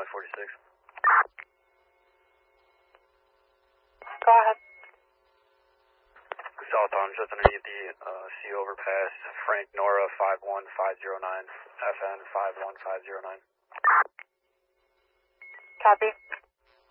546. Go ahead. South on just underneath the C overpass, Frank Nora 51509, FN 51509. Copy.